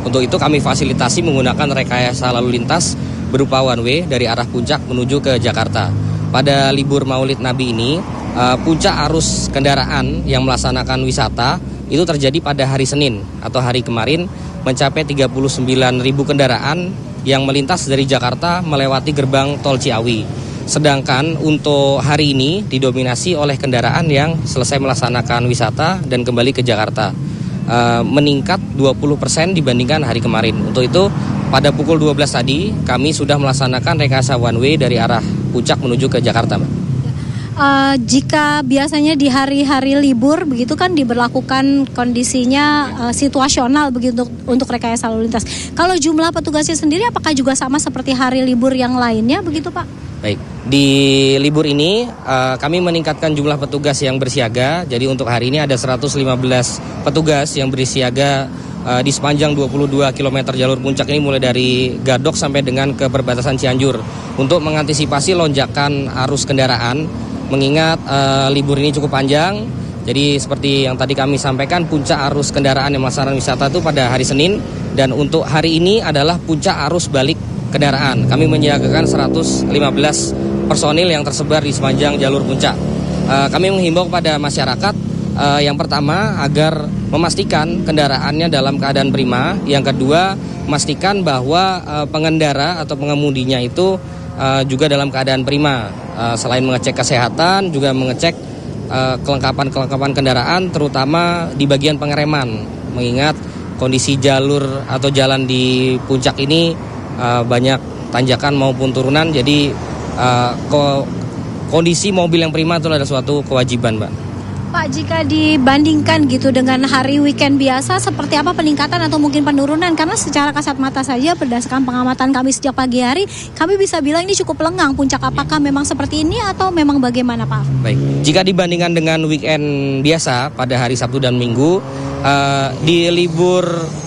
Untuk itu kami fasilitasi menggunakan rekayasa lalu lintas berupa one way dari arah Puncak menuju ke Jakarta. Pada libur Maulid Nabi ini, puncak arus kendaraan yang melaksanakan wisata itu terjadi pada hari Senin atau hari kemarin mencapai 39.000 kendaraan yang melintas dari Jakarta melewati gerbang tol Ciawi. Sedangkan untuk hari ini didominasi oleh kendaraan yang selesai melaksanakan wisata dan kembali ke Jakarta. Meningkat 20% dibandingkan hari kemarin. Untuk itu pada pukul 12 tadi kami sudah melaksanakan rekayasa one way dari arah Puncak menuju ke Jakarta, Mbak. Jika biasanya di hari-hari libur begitu kan diberlakukan kondisinya situasional begitu untuk rekayasa lalu lintas. Kalau jumlah petugasnya sendiri apakah juga sama seperti hari libur yang lainnya begitu, Pak? Baik, di libur ini kami meningkatkan jumlah petugas yang bersiaga. Jadi untuk hari ini ada 115 petugas yang bersiaga di sepanjang 22 km jalur Puncak ini, mulai dari Gadok sampai dengan ke perbatasan Cianjur, untuk mengantisipasi lonjakan arus kendaraan. Mengingat libur ini cukup panjang, jadi seperti yang tadi kami sampaikan, puncak arus kendaraan yang melaksanakan wisata itu pada hari Senin, dan untuk hari ini adalah puncak arus balik kendaraan. Kami menyiagakan 115 personil yang tersebar di sepanjang jalur Puncak. Kami menghimbau kepada masyarakat yang pertama agar memastikan kendaraannya dalam keadaan prima. Yang kedua, memastikan bahwa pengendara atau pengemudinya itu juga dalam keadaan prima. Selain mengecek kesehatan, juga mengecek kelengkapan kendaraan, terutama di bagian pengereman. Mengingat kondisi jalur atau jalan di Puncak ini banyak tanjakan maupun turunan, jadi kondisi mobil yang prima itu adalah suatu kewajiban, Mbak. Pak, jika dibandingkan gitu dengan hari weekend biasa, seperti apa peningkatan atau mungkin penurunan? Karena secara kasat mata saja berdasarkan pengamatan kami sejak pagi hari, kami bisa bilang ini cukup lengang Puncak. Apakah memang seperti ini atau memang bagaimana, Pak? Baik, jika dibandingkan dengan weekend biasa pada hari Sabtu dan Minggu, di libur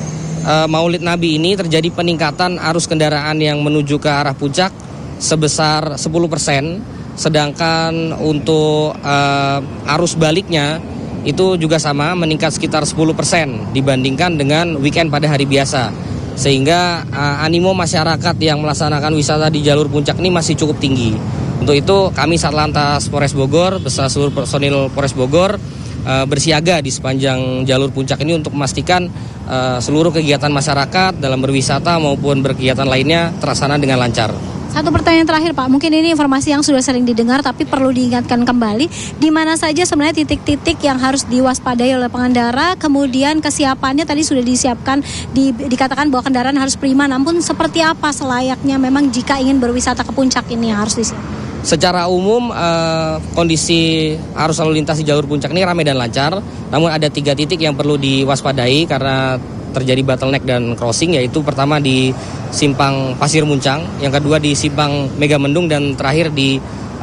Maulid Nabi ini terjadi peningkatan arus kendaraan yang menuju ke arah Puncak sebesar 10%. Sedangkan untuk arus baliknya itu juga sama, meningkat sekitar 10% dibandingkan dengan weekend pada hari biasa. Sehingga animo masyarakat yang melaksanakan wisata di jalur Puncak ini masih cukup tinggi. Untuk itu kami Satlantas Polres Bogor beserta seluruh personil Polres Bogor bersiaga di sepanjang jalur Puncak ini untuk memastikan seluruh kegiatan masyarakat dalam berwisata maupun berkegiatan lainnya terlaksana dengan lancar. Satu pertanyaan terakhir, Pak. Mungkin ini informasi yang sudah sering didengar tapi perlu diingatkan kembali. Di mana saja sebenarnya titik-titik yang harus diwaspadai oleh pengendara, kemudian kesiapannya tadi sudah disiapkan, dikatakan bahwa kendaraan harus prima, namun seperti apa selayaknya memang jika ingin berwisata ke Puncak ini yang harus disiapkan? Secara umum kondisi arus lalu lintas di jalur Puncak ini ramai dan lancar, namun ada 3 titik yang perlu diwaspadai karena terjadi bottleneck dan crossing, yaitu pertama di Simpang Pasir Muncang, yang kedua di Simpang Megamendung, dan terakhir di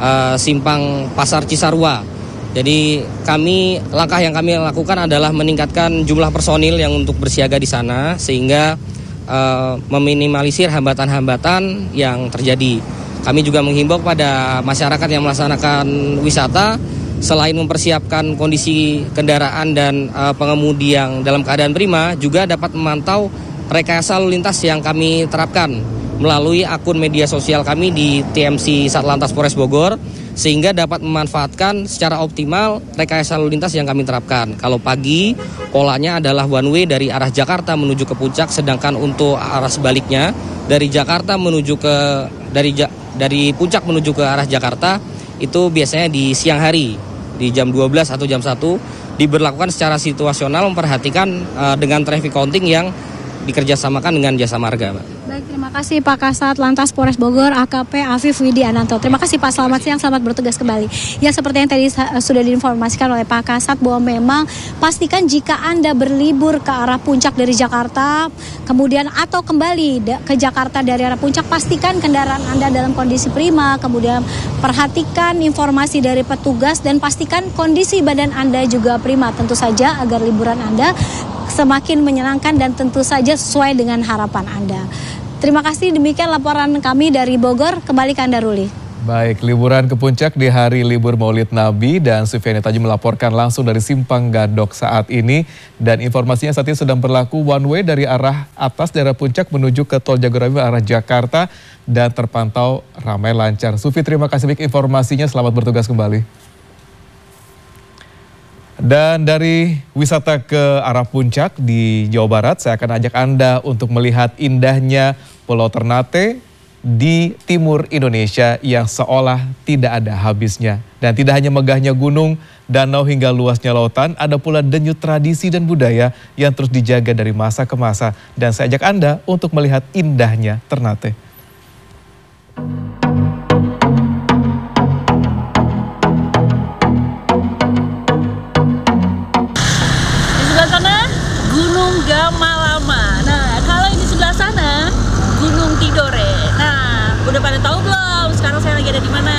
Simpang Pasar Cisarua. Jadi langkah yang kami lakukan adalah meningkatkan jumlah personil yang untuk bersiaga di sana sehingga meminimalisir hambatan-hambatan yang terjadi. Kami juga menghimbau kepada masyarakat yang melaksanakan wisata, selain mempersiapkan kondisi kendaraan dan pengemudi yang dalam keadaan prima, juga dapat memantau rekayasa lalu lintas yang kami terapkan melalui akun media sosial kami di TMC Satlantas Polres Bogor, sehingga dapat memanfaatkan secara optimal rekayasa lalu lintas yang kami terapkan. Kalau pagi polanya adalah one way dari arah Jakarta menuju ke Puncak, sedangkan untuk arah sebaliknya dari Jakarta menuju ke dari Puncak menuju ke arah Jakarta itu biasanya di siang hari, di jam 12 atau jam 1 diberlakukan secara situasional, memperhatikan dengan traffic counting yang dikerjasamakan dengan Jasa Marga, Mbak. Baik, terima kasih Pak Kasat Lantas Polres Bogor AKP Afif Widi Ananto. Terima kasih Pak, selamat siang, selamat bertugas kembali. Ya, seperti yang tadi sudah diinformasikan oleh Pak Kasat bahwa memang pastikan jika Anda berlibur ke arah Puncak dari Jakarta, kemudian atau kembali ke Jakarta dari arah Puncak, pastikan kendaraan Anda dalam kondisi prima, kemudian perhatikan informasi dari petugas dan pastikan kondisi badan Anda juga prima, tentu saja agar liburan Anda semakin menyenangkan dan tentu saja sesuai dengan harapan Anda. Terima kasih, demikian laporan kami dari Bogor. Kembali ke Anda, Ruli. Baik, liburan ke puncak di hari libur Maulid Nabi dan Sufiani Taji melaporkan langsung dari Simpang Gadok saat ini. Dan informasinya saat ini sedang berlaku one way dari arah atas daerah puncak menuju ke Tol Jagorawi arah Jakarta dan terpantau ramai lancar. Sufi, terima kasih banyak informasinya, selamat bertugas kembali. Dan dari wisata ke arah puncak di Jawa Barat, saya akan ajak Anda untuk melihat indahnya Pulau Ternate di timur Indonesia yang seolah tidak ada habisnya. Dan tidak hanya megahnya gunung, danau hingga luasnya lautan, ada pula denyut tradisi dan budaya yang terus dijaga dari masa ke masa. Dan saya ajak Anda untuk melihat indahnya Ternate. Di sebelah sana Gunung Gamalama. Nah, kalau ini sebelah sana Gunung Tidore. Nah, udah pada tahu belum? Sekarang saya lagi ada di mana?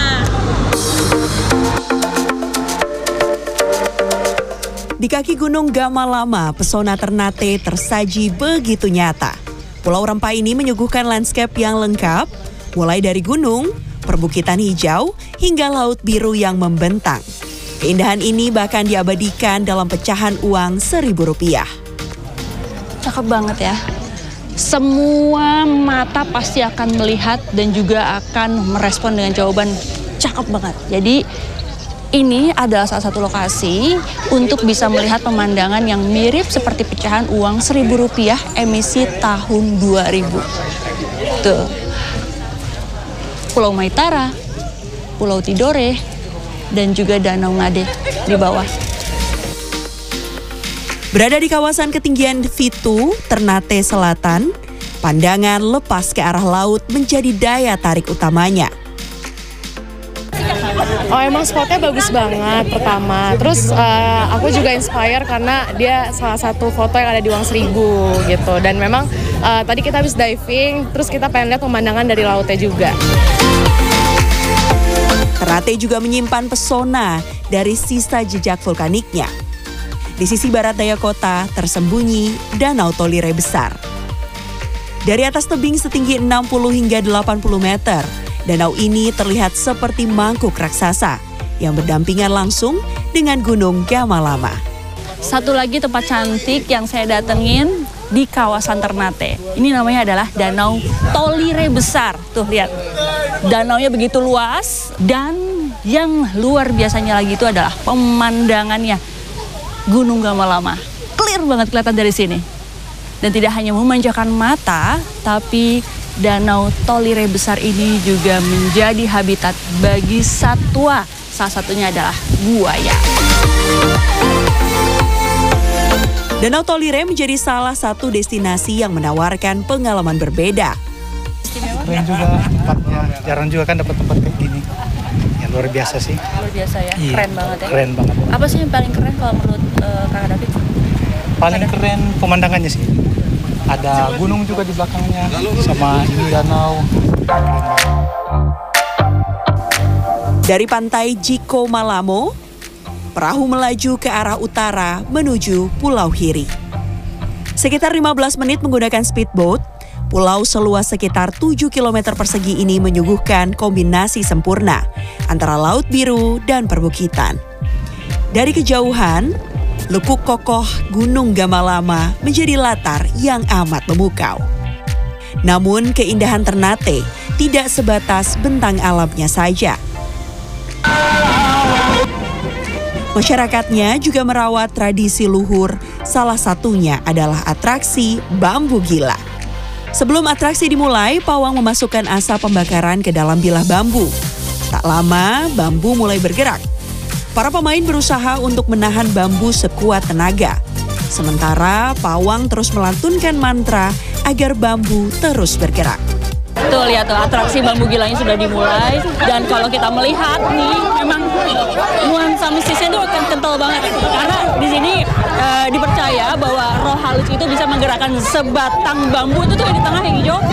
Di kaki Gunung Gamalama, pesona Ternate tersaji begitu nyata. Pulau Rempah ini menyuguhkan landscape yang lengkap, mulai dari gunung, perbukitan hijau, hingga laut biru yang membentang. Keindahan ini bahkan diabadikan dalam pecahan uang Rp1.000. Cakep banget ya. Semua mata pasti akan melihat dan juga akan merespon dengan jawaban cakep banget. Jadi ini adalah salah satu lokasi untuk bisa melihat pemandangan yang mirip seperti pecahan uang Rp1.000 emisi tahun 2000. Tuh. Pulau Maitara, Pulau Tidore, dan juga Danau Ngade di bawah. Berada di kawasan ketinggian Fitu, Ternate Selatan, pandangan lepas ke arah laut menjadi daya tarik utamanya. Oh, emang spotnya bagus banget pertama. Terus aku juga inspire karena dia salah satu foto yang ada di Uang Seribu gitu. Dan memang tadi kita habis diving, terus kita pengen lihat pemandangan dari lautnya juga. Ternate juga menyimpan pesona dari sisa jejak vulkaniknya. Di sisi barat daya kota tersembunyi Danau Tolire besar. Dari atas tebing setinggi 60 hingga 80 meter, danau ini terlihat seperti mangkuk raksasa yang berdampingan langsung dengan Gunung Gamalama. Satu lagi tempat cantik yang saya datengin di kawasan Ternate. Ini namanya adalah Danau Tolire besar. Tuh lihat, danaunya begitu luas dan yang luar biasanya lagi itu adalah pemandangannya. Gunung Gamalama, clear banget kelihatan dari sini. Dan tidak hanya memanjakan mata, tapi Danau Tolire besar ini juga menjadi habitat bagi satwa. Salah satunya adalah buaya. Danau Tolire menjadi salah satu destinasi yang menawarkan pengalaman berbeda. Keren juga tempatnya, jarang juga kan dapat tempat kayak gini. Ya luar biasa sih. Luar biasa ya, Iya, keren banget ya. Keren banget. Apa sih yang paling keren kalau menurut Kak David? Paling keren pemandangannya sih. Ada gunung juga di belakangnya, sama ini danau. Keren banget. Dari pantai Jiko Malamo, perahu melaju ke arah utara menuju Pulau Hiri. Sekitar 15 menit menggunakan speedboat, pulau seluas sekitar 7 km persegi ini menyuguhkan kombinasi sempurna antara laut biru dan perbukitan. Dari kejauhan, lekuk kokoh Gunung Gamalama menjadi latar yang amat memukau. Namun keindahan Ternate tidak sebatas bentang alamnya saja. Masyarakatnya juga merawat tradisi luhur, salah satunya adalah atraksi bambu gila. Sebelum atraksi dimulai, pawang memasukkan asap pembakaran ke dalam bilah bambu. Tak lama, bambu mulai bergerak. Para pemain berusaha untuk menahan bambu sekuat tenaga. Sementara pawang terus melantunkan mantra agar bambu terus bergerak. Tuh lihat tuh, atraksi bambu gilanya sudah dimulai. Dan kalau kita melihat nih, memang nuansa mistisnya itu akan kental banget. Karena di sini dipercaya bahwa roh halus itu bisa menggerakkan sebatang bambu itu tuh di tengah yang hijau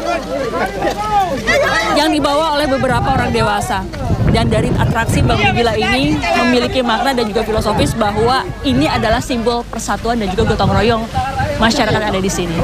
yang dibawa oleh beberapa orang dewasa. Dan dari atraksi bambu gila ini memiliki makna dan juga filosofis bahwa ini adalah simbol persatuan dan juga gotong royong masyarakat yang ada di sini.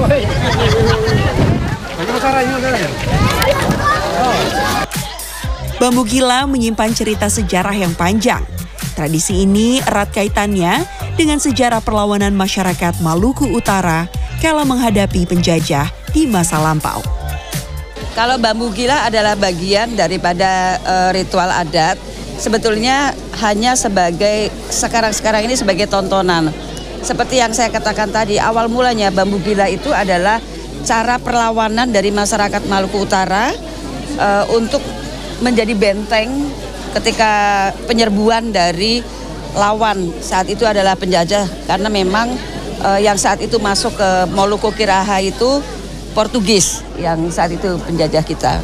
Bambu Gila menyimpan cerita sejarah yang panjang. Tradisi ini erat kaitannya dengan sejarah perlawanan masyarakat Maluku Utara kala menghadapi penjajah di masa lampau. Kalau bambu gila adalah bagian daripada ritual adat, sebetulnya hanya sebagai sekarang ini sebagai tontonan. Seperti yang saya katakan tadi, awal mulanya bambu gila itu adalah cara perlawanan dari masyarakat Maluku Utara untuk menjadi benteng ketika penyerbuan dari lawan. Saat itu adalah penjajah, karena memang yang saat itu masuk ke Moluko Kiraha itu Portugis yang saat itu penjajah kita.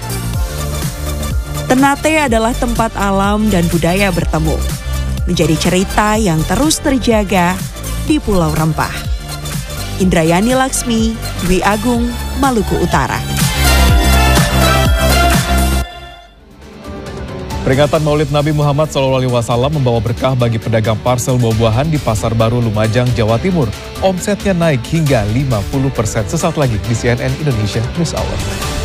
Ternate adalah tempat alam dan budaya bertemu, menjadi cerita yang terus terjaga di Pulau Rempah. Indrayani Laksmi, Dwi Agung, Maluku Utara. Peringatan Maulid Nabi Muhammad SAW membawa berkah bagi pedagang parsel buah-buahan di Pasar Baru Lumajang, Jawa Timur. Omsetnya naik hingga 50%. Sesaat lagi di CNN Indonesia News Hour.